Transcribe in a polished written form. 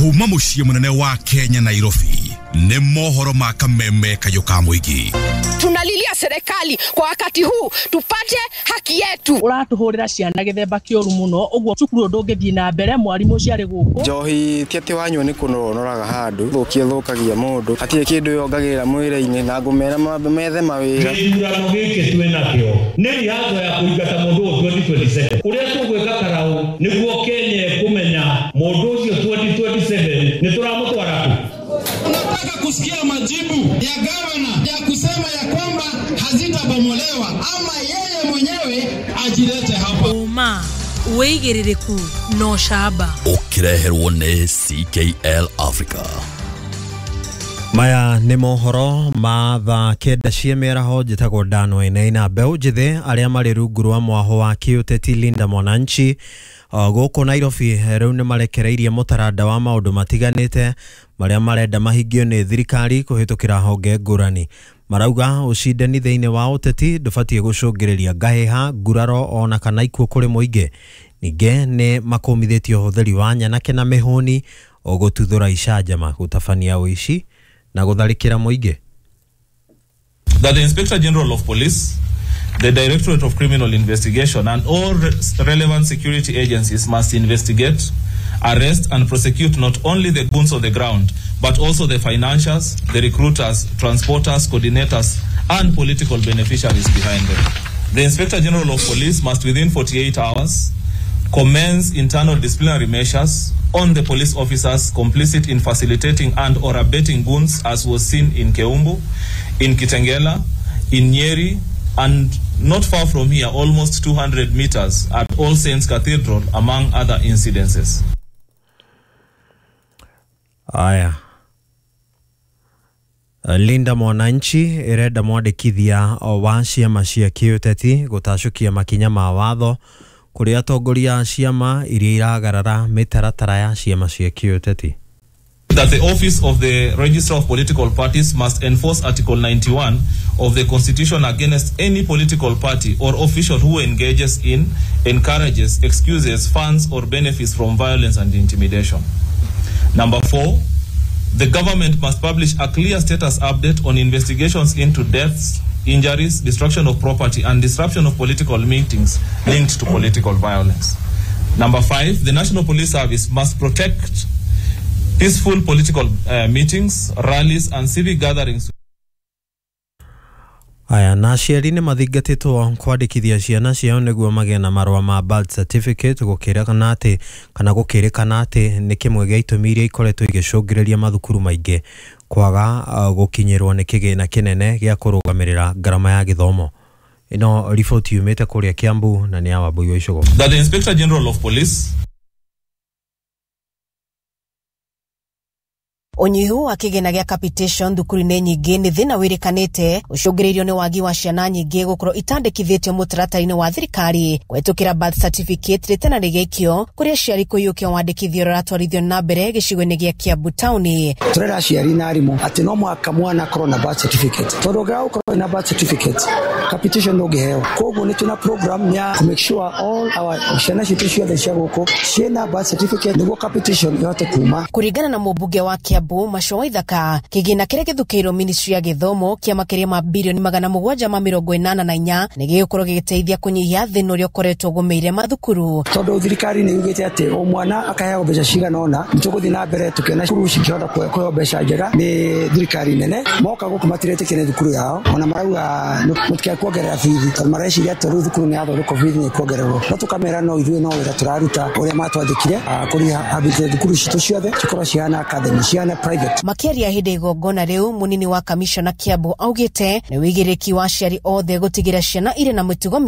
Kuma muciĩ munene wa Kenya Nairobi nĩ mohoro ma kameme kayoka muigi. Tunalilia serikali kwa wakati huu tupate haki yetu. Uratuhurira ciana githemba kioru muno uguo cukuru ndungithii na mbere mwarimu ciari guku. Njohi tiati wanyu ni kunonoraga handu thukie thukagia mundu hatie kindu yongagira mwiri-ini na ngumera methe mawira. Githurano giki twinakio ni rihango ya kuingata mundu 2027 uria tugwika karau niguo Kenya kumenya mundu ucio 2027 ni turamutwara ku. Unataka kusikia majibu ya gavana ya kusema ya kwamba hazitabomolewa ama yeye mwenyewe ajilete hapa. Uma uigiririku no shaba Ukireherwo ni CKL Africa. Maya nĩ mohoro ma thaa kenda cia mĩaraho njĩtagwo Danwene na mbeũ njĩthĩ arĩa marĩ rungu rwa mwaho wa kĩũteti Linda Mwananchi gũkũ Nairobi rĩu nĩ marekereirie mũtaranda wa maũndũ matiganĩte marĩa marenda mahingio nĩ thirikari kũhĩtũkĩra honge ngũrani. Marauga ũcindani thĩinĩ wa ũteti ndũbatiĩ gũcũngĩrĩria ngahĩha, nguraro ona kana ikuũ kũrĩ mũingĩ. Ningĩ nĩ makũmithĩtie ũhũthĩri wa nyanake na mĩhũni o gũtuthũra icanjama, gũtabania ũici na gũtharĩkĩra mũingĩ. That the Inspector General of Police, the Directorate of Criminal Investigation and all relevant security agencies must investigate, arrest and prosecute not only the goons on the ground but also the financiers, the recruiters, transporters, coordinators and political beneficiaries behind them. The Inspector General of Police must within 48 hours commence internal disciplinary measures on the police officers complicit in facilitating and or abetting goons as was seen in Keumbu, in Kitengela, in Nyeri, and not far from here, almost 200 meters at All Saints Cathedral, among other incidences. Aya. Linda Mwananchi irenda mwandĩkithia wa ciama cia kĩũteti gũtacukia makinya ma watho kũrĩ atongoria ciama iria iragarara mĩtaratara ya ciama cia kĩũteti. That the office of the Registrar of Political Parties must enforce Article 91 of the Constitution against any political party or official who engages in, encourages, excuses, funds or benefits from violence and intimidation. Number 4, the government must publish a clear status update on investigations into deaths, injuries, destruction of property and disruption of political meetings linked to political violence. Number 5, the National Police Service must protect peaceful political meetings, rallies and civic gatherings. Aya, na aciari nĩ mathingatĩtwo kwandĩkithia ciana ciao nĩguo magĩe na marũa ma birth certificate gũkĩrĩkana atĩ nĩ kĩmwe gĩa itũmi iria ikoretwo igĩcũngĩrĩria mathukuru maingĩ kwaga gũkinyĩrwo nĩ kĩgĩna kĩnene gĩa kũrũgamĩrĩra ngarama ya gĩthomo. Ĩno riboti yumĩte kũrĩa Kiambu na nĩ ya Wambui wa Icũgũ. That the Inspector General of Police Unyihu wa kĩgĩna gĩa capitation thukuru-inĩ nyingĩ nĩ thĩna wĩrĩkanĩte ũcũngĩrĩirio nĩ wagi wa ciana nyingĩ gũkorwo itandĩkithĩtio mũtaratara-inĩ wa thirikari kũhetũkĩra birth certificate rĩtana rĩgĩikio kũrĩa aciari kũiyũkia wandĩkithio ũratwarithio na mbere gĩcigo-inĩ gĩa Kiambu taũni. Tũrera aciari na arimũ atĩ no mũhaka mwana akorwo na birth certificate. Tondũ ũngĩkorwo na birth certificate, capitation ndũngĩheo. Koguo nĩ tuna program ya to make sure all our ciana citũ ciothe cia gũkũ ciĩna birth certificate nĩguo capitation ĩhote kuma. Kũringana na mũmbunge wa Kiambu Macio wa Ithaka, kĩgĩna kĩrĩa gĩthukĩirwo Ministry ya Gĩthomo kĩa makĩria ma bilioni 784 nĩ gĩgũkorwo gĩgĩteithia kũnyihia thĩna ũrĩa ũkoretwo ũgũmĩire mathukuru. Tondũ thirikari nĩ yugĩte atĩ o mwana akaheo mbeca cigana ũna, nĩtũgũthiĩ na mbere tũkĩona cukuru cikĩhota kũheo mbeca njega nĩ thirikari nene. Moka gũkũ matiretĩkĩra thukuru yao, ona marauga mũtikae kuongerera bithi, tondũ mareciria atĩ rĩu thukuru nĩ yathondekwo bithi nĩ kuongererwo. No tũkamera no ithuĩ no wĩra tũraruta ũrĩa matwandĩkire kũrĩha abithe thukuru citũ ciothe cikorwo ciana academy ciana private. Makĩaria hĩndĩ igongona rĩu, mũnini wa kamishona Kiambu augĩte nĩ wĩigĩrĩki wa aciari othe gũtigĩra ciana irĩ na mĩtugo